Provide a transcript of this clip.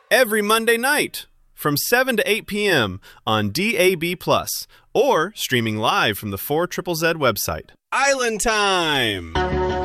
every Monday night from 7 to 8 p.m. on DAB+, or streaming live from the 4ZZZ website. Island Time!